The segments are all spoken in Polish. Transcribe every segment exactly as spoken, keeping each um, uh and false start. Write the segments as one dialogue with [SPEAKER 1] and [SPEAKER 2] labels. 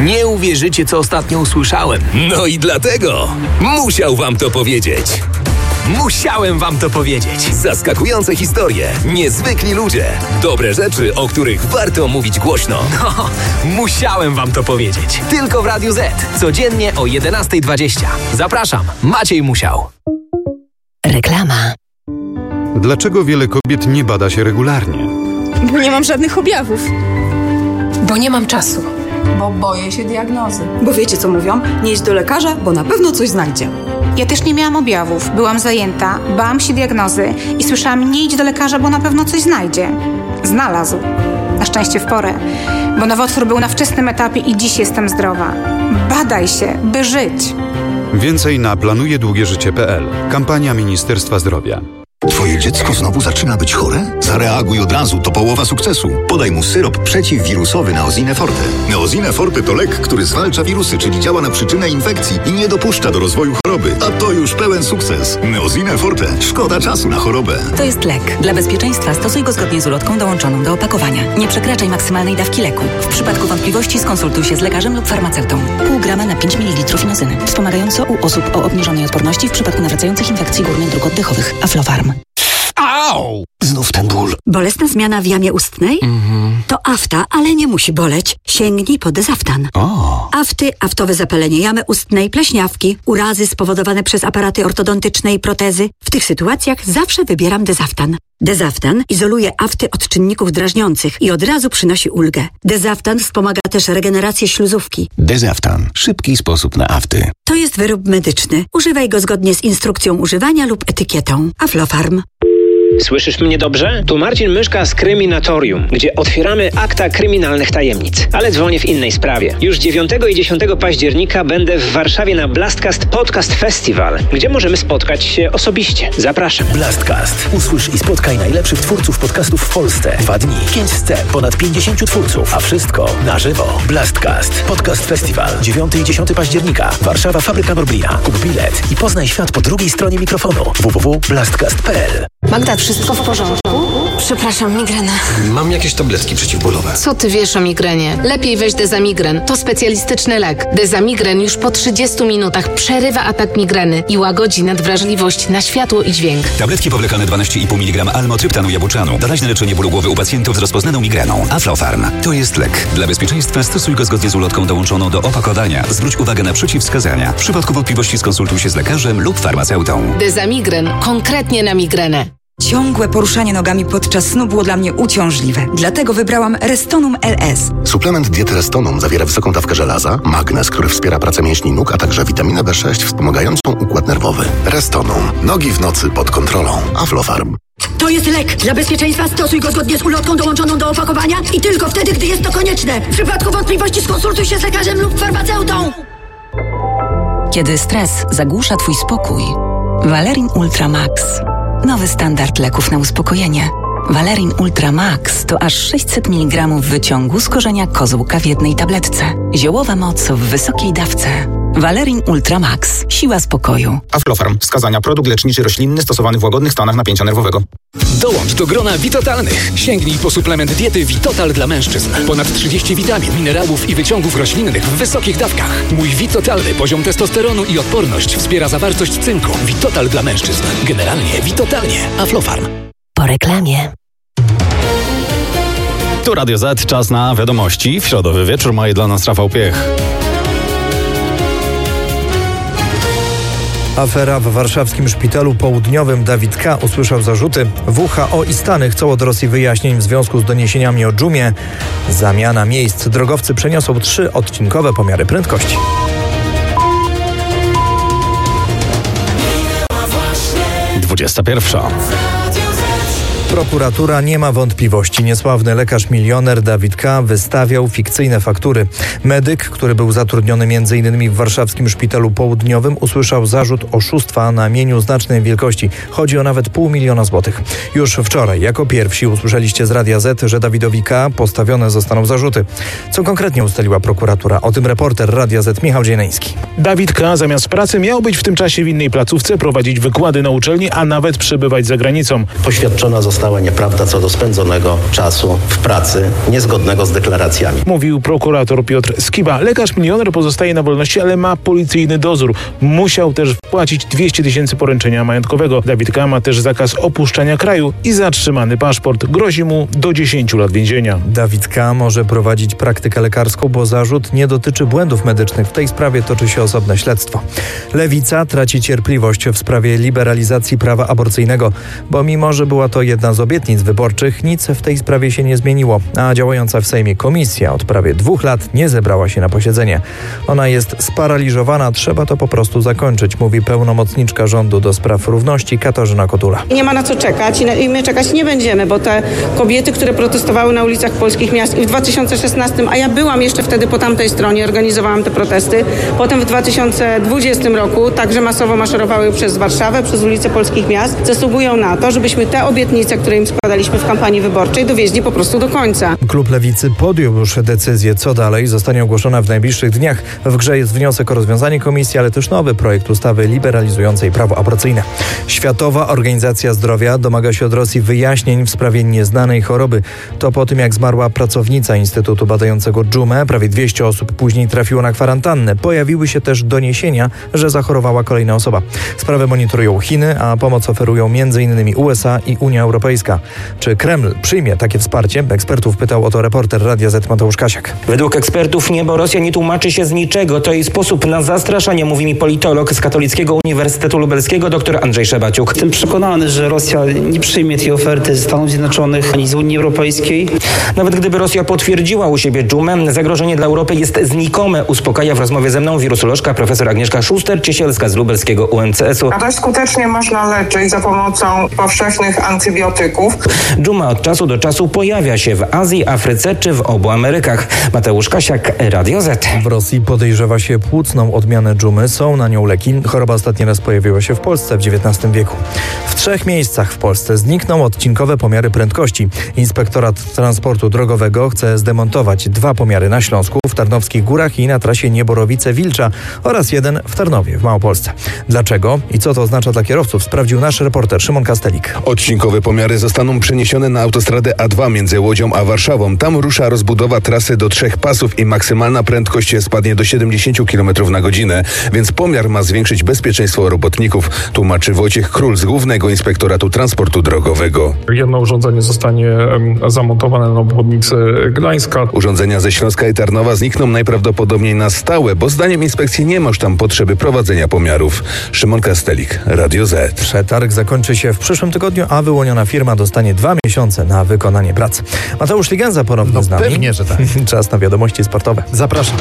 [SPEAKER 1] Nie uwierzycie, co ostatnio usłyszałem.
[SPEAKER 2] No i dlatego musiał wam to powiedzieć.
[SPEAKER 1] Musiałem wam to powiedzieć.
[SPEAKER 2] Zaskakujące historie, niezwykli ludzie, dobre rzeczy, o których warto mówić głośno.
[SPEAKER 1] No, musiałem wam to powiedzieć. Tylko w Radiu Z. Codziennie o jedenasta dwadzieścia. Zapraszam, Maciej Musiał.
[SPEAKER 3] Reklama.
[SPEAKER 4] Dlaczego wiele kobiet nie bada się regularnie?
[SPEAKER 5] Bo nie mam żadnych objawów.
[SPEAKER 3] Bo nie mam czasu.
[SPEAKER 6] Bo boję się diagnozy.
[SPEAKER 7] Bo wiecie co mówią? Nie idź do lekarza, bo na pewno coś znajdzie.
[SPEAKER 8] Ja też nie miałam objawów, byłam zajęta, bałam się diagnozy i słyszałam: nie idź do lekarza, bo na pewno coś znajdzie. Znalazł. Na szczęście w porę, bo nowotwór był na wczesnym etapie i dziś jestem zdrowa. Badaj się, by żyć.
[SPEAKER 4] Więcej na planuje długie życie kropka pe el. Kampania Ministerstwa Zdrowia.
[SPEAKER 9] Twoje dziecko znowu zaczyna być chore? Zareaguj od razu, to połowa sukcesu. Podaj mu syrop przeciwwirusowy Neosine Forte. Neosine Forte to lek, który zwalcza wirusy, czyli działa na przyczynę infekcji i nie dopuszcza do rozwoju choroby. A to już pełen sukces. Neosine Forte. Szkoda czasu na chorobę.
[SPEAKER 3] To jest lek. Dla bezpieczeństwa stosuj go zgodnie z ulotką dołączoną do opakowania. Nie przekraczaj maksymalnej dawki leku. W przypadku wątpliwości skonsultuj się z lekarzem lub farmaceutą. Pół grama na pięć mililitrów inozyny. Wspomagająco u osób o obniżonej odporności w przypadku nawracających infekcji górnych dróg oddechowych. Aflofarm.
[SPEAKER 9] Au! Znów ten ból.
[SPEAKER 10] Bolesna zmiana w jamie ustnej? Mhm. To afta, ale nie musi boleć. Sięgnij po Dezaftan.
[SPEAKER 9] O.
[SPEAKER 10] Afty, aftowe zapalenie jamy ustnej, pleśniawki, urazy spowodowane przez aparaty ortodontyczne i protezy. W tych sytuacjach zawsze wybieram Dezaftan. Dezaftan izoluje afty od czynników drażniących i od razu przynosi ulgę. Dezaftan wspomaga też regenerację śluzówki.
[SPEAKER 9] Dezaftan. Szybki sposób na afty.
[SPEAKER 10] To jest wyrób medyczny. Używaj go zgodnie z instrukcją używania lub etykietą. Aflofarm.
[SPEAKER 11] Słyszysz mnie dobrze? Tu Marcin Myszka z Kryminatorium, gdzie otwieramy akta kryminalnych tajemnic. Ale dzwonię w innej sprawie. Już dziewiątego i dziesiątego października będę w Warszawie na Blastcast Podcast Festival, gdzie możemy spotkać się osobiście. Zapraszam.
[SPEAKER 1] Blastcast. Usłysz i spotkaj najlepszych twórców podcastów w Polsce. Dwa dni, pięć scen, ponad pięćdziesięciu twórców, a wszystko na żywo. Blastcast Podcast Festival. dziewiątego i dziesiątego października. Warszawa, Fabryka Norblina. Kup bilet i poznaj świat po drugiej stronie mikrofonu. w w w kropka blastcast kropka pe el.
[SPEAKER 3] Magda, wszystko w porządku? Przepraszam, migrena.
[SPEAKER 12] Mam jakieś tabletki przeciwbólowe.
[SPEAKER 13] Co ty wiesz o migrenie? Lepiej weź Dezamigren. To specjalistyczny lek. Dezamigren już po trzydziestu minutach przerywa atak migreny i łagodzi nadwrażliwość na światło i dźwięk.
[SPEAKER 14] Tabletki powlekane dwanaście i pół miligrama almotryptanu jabłczanu. Doraźne leczenie bólu głowy u pacjentów z rozpoznaną migreną. Aflofarm. To jest lek. Dla bezpieczeństwa stosuj go zgodnie z ulotką dołączoną do opakowania. Zwróć uwagę na przeciwwskazania. W przypadku wątpliwości skonsultuj się z lekarzem lub farmaceutą.
[SPEAKER 13] Dezamigren. Konkretnie na migrenę.
[SPEAKER 7] Ciągłe poruszanie nogami podczas snu było dla mnie uciążliwe. Dlatego wybrałam Restonum L S.
[SPEAKER 9] Suplement diety Restonum zawiera wysoką dawkę żelaza, magnez, który wspiera pracę mięśni nóg, a także witaminę B sześć wspomagającą układ nerwowy. Restonum. Nogi w nocy pod kontrolą. Aflofarm.
[SPEAKER 10] To jest lek. Dla bezpieczeństwa stosuj go zgodnie z ulotką dołączoną do opakowania i tylko wtedy, gdy jest to konieczne. W przypadku wątpliwości skonsultuj się z lekarzem lub farmaceutą.
[SPEAKER 3] Kiedy stres zagłusza twój spokój, Valerin Ultra Max. Nowy standard leków na uspokojenie. Valerin Ultra Max to aż sześćset miligramów wyciągu z korzenia kozłka w jednej tabletce. Ziołowa moc w wysokiej dawce. Valerin Ultra Max. Siła spokoju.
[SPEAKER 15] Aflofarm. Wskazania: produkt leczniczy roślinny stosowany w łagodnych stanach napięcia nerwowego.
[SPEAKER 2] Dołącz do grona Witotalnych. Sięgnij po suplement diety Witotal dla mężczyzn. Ponad trzydzieści witamin, minerałów i wyciągów roślinnych w wysokich dawkach. Mój Witotalny poziom testosteronu i odporność wspiera zawartość cynku. Witotal dla mężczyzn. Generalnie Witotalnie. Aflofarm.
[SPEAKER 3] Po reklamie.
[SPEAKER 16] Tu Radio Z, czas na wiadomości. W środowy wieczór ma je dla nas Rafał Piech.
[SPEAKER 17] Afera w warszawskim szpitalu południowym. Dawid K. usłyszał zarzuty. W H O i Stany chcą od Rosji wyjaśnień w związku z doniesieniami o dżumie. Zamiana miejsc. Drogowcy przeniosą trzy odcinkowe pomiary prędkości.
[SPEAKER 16] dwudziesta pierwsza.
[SPEAKER 17] Prokuratura nie ma wątpliwości. Niesławny lekarz milioner Dawid K. wystawiał fikcyjne faktury. Medyk, który był zatrudniony między innymi w warszawskim szpitalu południowym, usłyszał zarzut oszustwa na mieniu znacznej wielkości. Chodzi o nawet pół miliona złotych. Już wczoraj jako pierwsi usłyszeliście z Radia Z, że Dawidowi K. postawione zostaną zarzuty. Co konkretnie ustaliła prokuratura? O tym reporter Radia Z Michał Dzieneński.
[SPEAKER 18] Dawid K. zamiast pracy miał być w tym czasie w innej placówce, prowadzić wykłady na uczelni, a nawet przebywać za granicą.
[SPEAKER 19] Poświadczona została pozostała nieprawda co do spędzonego czasu w pracy niezgodnego z deklaracjami.
[SPEAKER 18] Mówił prokurator Piotr Skiba. Lekarz milioner pozostaje na wolności, ale ma policyjny dozór. Musiał też wpłacić dwieście tysięcy poręczenia majątkowego. Dawid K. ma też zakaz opuszczania kraju i zatrzymany paszport. Grozi mu do dziesięciu lat więzienia.
[SPEAKER 17] Dawid K. może prowadzić praktykę lekarską, bo zarzut nie dotyczy błędów medycznych. W tej sprawie toczy się osobne śledztwo. Lewica traci cierpliwość w sprawie liberalizacji prawa aborcyjnego, bo mimo, że była to jedna z obietnic wyborczych, nic w tej sprawie się nie zmieniło, a działająca w Sejmie komisja od prawie dwóch lat nie zebrała się na posiedzenie. Ona jest sparaliżowana, trzeba to po prostu zakończyć, mówi pełnomocniczka rządu do spraw równości Katarzyna Kotula.
[SPEAKER 20] Nie ma na co czekać i my czekać nie będziemy, bo te kobiety, które protestowały na ulicach polskich miast i w dwa tysiące szesnastym, a ja byłam jeszcze wtedy po tamtej stronie, organizowałam te protesty, potem w dwa tysiące dwudziestym roku także masowo maszerowały przez Warszawę, przez ulice polskich miast, zasługują na to, żebyśmy te obietnice, które im składaliśmy w kampanii wyborczej, dowieźli po prostu do końca.
[SPEAKER 17] Klub Lewicy podjął już decyzję, co dalej. Zostanie ogłoszona w najbliższych dniach. W grze jest wniosek o rozwiązanie komisji, ale też nowy projekt ustawy liberalizującej prawo aborcyjne. Światowa Organizacja Zdrowia domaga się od Rosji wyjaśnień w sprawie nieznanej choroby. To po tym, jak zmarła pracownica Instytutu badającego dżumę. Prawie dwieście osób później trafiło na kwarantannę. Pojawiły się też doniesienia, że zachorowała kolejna osoba. Sprawę monitorują Chiny, a pomoc oferują między innymi U S A i Unia Europejska. Czy Kreml przyjmie takie wsparcie? Ekspertów pytał o to reporter Radia Z Mateusz Kasiak.
[SPEAKER 15] Według ekspertów niebo Rosja nie tłumaczy się z niczego. To jej sposób na zastraszanie, mówi mi politolog z Katolickiego Uniwersytetu Lubelskiego dr Andrzej Szabaciuk.
[SPEAKER 21] Jestem przekonany, że Rosja nie przyjmie tej oferty ze Stanów Zjednoczonych ani z Unii Europejskiej.
[SPEAKER 15] Nawet gdyby Rosja potwierdziła u siebie dżumę, zagrożenie dla Europy jest znikome, uspokaja w rozmowie ze mną wirusolożka profesor Agnieszka Szuster-Ciesielska z lubelskiego U M C S u.
[SPEAKER 22] A dość skutecznie można leczyć za pomocą powszechnych antybiotyków.
[SPEAKER 15] Dżuma od czasu do czasu pojawia się w Azji, Afryce czy w obu Amerykach. Mateusz Kasiak, Radio Z.
[SPEAKER 17] W Rosji podejrzewa się płucną odmianę dżumy. Są na nią leki. Choroba ostatni raz pojawiła się w Polsce w dziewiętnastym wieku. W trzech miejscach w Polsce znikną odcinkowe pomiary prędkości. Inspektorat Transportu Drogowego chce zdemontować dwa pomiary na Śląsku, w Tarnowskich Górach i na trasie Nieborowice-Wilcza oraz jeden w Tarnowie w Małopolsce. Dlaczego i co to oznacza dla kierowców, sprawdził nasz reporter Szymon Kastelik.
[SPEAKER 23] Odcinkowe pomiary zostaną przeniesione na autostradę A dwa między Łodzią a Warszawą. Tam rusza rozbudowa trasy do trzech pasów i maksymalna prędkość spadnie do siedemdziesiąt kilometrów na godzinę, więc pomiar ma zwiększyć bezpieczeństwo robotników, tłumaczy Wojciech Król z Głównego Inspektoratu Transportu Drogowego.
[SPEAKER 24] Jedno urządzenie zostanie zamontowane na obwodnicy Gdańska.
[SPEAKER 23] Urządzenia ze Śląska i Tarnowa znikną najprawdopodobniej na stałe, bo zdaniem inspekcji nie ma już tam potrzeby prowadzenia pomiarów. Szymon Kastelik, Radio Z.
[SPEAKER 17] Przetarg zakończy się w przyszłym tygodniu, a wyłoniona firma dostanie dwa miesiące na wykonanie prac. Mateusz Ligenza ponownie
[SPEAKER 25] no,
[SPEAKER 17] z nami.
[SPEAKER 25] Pewnie, że tak.
[SPEAKER 17] Czas na wiadomości sportowe.
[SPEAKER 25] Zapraszam.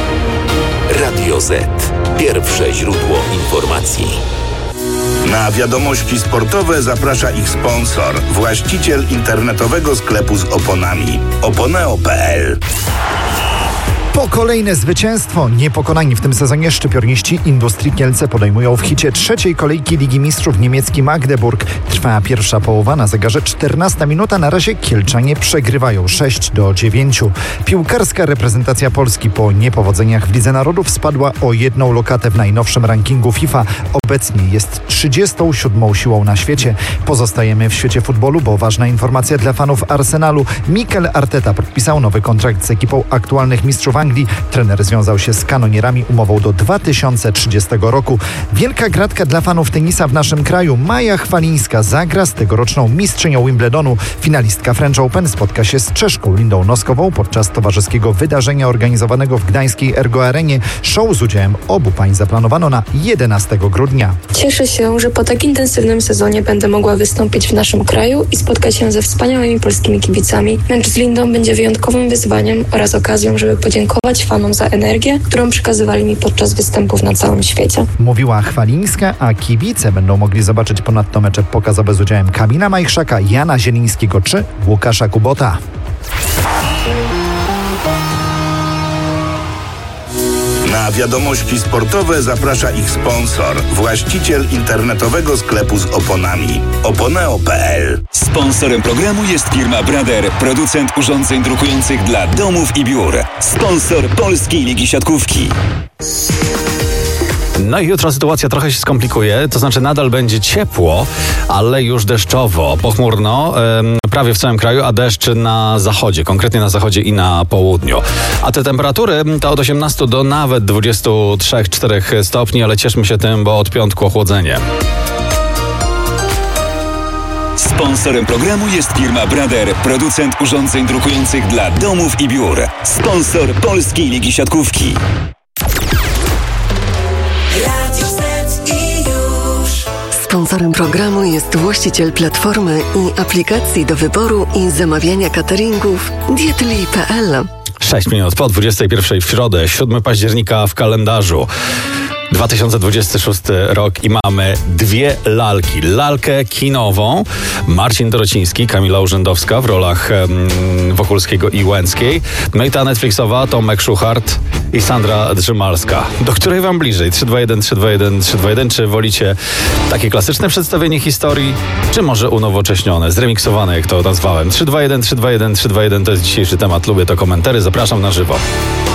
[SPEAKER 26] Radio Z. Pierwsze źródło informacji.
[SPEAKER 27] Na wiadomości sportowe zaprasza ich sponsor, właściciel internetowego sklepu z oponami oponeo kropka p l.
[SPEAKER 25] Po kolejne zwycięstwo. Niepokonani w tym sezonie szczypiorniści Industrii Kielce podejmują w hicie trzeciej kolejki Ligi Mistrzów niemiecki Magdeburg. Trwa pierwsza połowa, na zegarze czternasta minuta. Na razie Kielczanie przegrywają sześć do dziewięciu. Piłkarska reprezentacja Polski po niepowodzeniach w Lidze Narodów spadła o jedną lokatę w najnowszym rankingu FIFA. Obecnie jest trzydziestą siódmą siłą na świecie. Pozostajemy w świecie futbolu, bo ważna informacja dla fanów Arsenalu. Mikel Arteta podpisał nowy kontrakt z ekipą aktualnych mistrzów Anglii. Trener związał się z kanonierami umową do dwa tysiące trzydziestego roku. Wielka gratka dla fanów tenisa w naszym kraju. Maja Chwalińska zagra z tegoroczną mistrzynią Wimbledonu. Finalistka French Open spotka się z Czeszką Lindą Noskową podczas towarzyskiego wydarzenia organizowanego w gdańskiej Ergo Arenie. Show z udziałem obu pań zaplanowano na jedenastego grudnia.
[SPEAKER 28] Cieszę się, że po tak intensywnym sezonie będę mogła wystąpić w naszym kraju i spotkać się ze wspaniałymi polskimi kibicami. Mecz z Lindą będzie wyjątkowym wyzwaniem oraz okazją, żeby podziękować fanom za energię, którą przekazywali mi podczas występów na całym świecie.
[SPEAKER 25] Mówiła Chwalińska, a kibice będą mogli zobaczyć ponadto mecze pokazowe z udziałem Kamila Majchrzaka, Jana Zielińskiego czy Łukasza Kubota.
[SPEAKER 27] Na wiadomości sportowe zaprasza ich sponsor, właściciel internetowego sklepu z oponami oponeo kropka p l.
[SPEAKER 14] Sponsorem programu jest firma Brother, producent urządzeń drukujących dla domów i biur. Sponsor Polskiej Ligi Siatkówki.
[SPEAKER 16] No i jutro sytuacja trochę się skomplikuje, to znaczy nadal będzie ciepło, ale już deszczowo, pochmurno, em, prawie w całym kraju, a deszcz na zachodzie, konkretnie na zachodzie i na południu. A te temperatury to od osiemnastu do nawet dwudziestu trzech czterech stopni, ale cieszmy się tym, bo od piątku ochłodzenie.
[SPEAKER 14] Sponsorem programu jest firma Brother, producent urządzeń drukujących dla domów i biur. Sponsor Polskiej Ligi Siatkówki.
[SPEAKER 1] Sponsorem programu jest właściciel platformy i aplikacji do wyboru i zamawiania cateringów dietli kropka p l.
[SPEAKER 16] sześć minut po dwudziestej pierwszej w środę, siódmego października w kalendarzu. dwa tysiące dwudziesty szósty rok i mamy dwie lalki. Lalkę kinową, Marcin Dorociński, Kamila Urzędowska w rolach um, Wokulskiego i Łęckiej. No i ta Netflixowa, Tomek Szuchart i Sandra Drzymalska. Do której wam bliżej? trzy dwa jeden, trzy dwa jeden, trzy dwa jeden. Czy wolicie takie klasyczne przedstawienie historii, czy może unowocześnione, zremiksowane, jak to nazwałem? trzy dwa jeden, trzy dwa jeden, trzy dwa jeden to jest dzisiejszy temat. Lubię to komentary. Zapraszam na żywo.